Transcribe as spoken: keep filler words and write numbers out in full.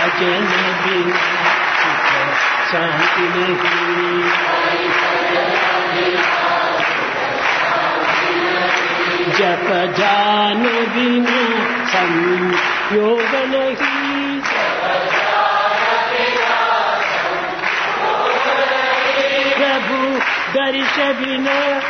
भजन बिना शांति नहीं, जप जान बिना संयोग नहीं, प्रभु दर्श बिना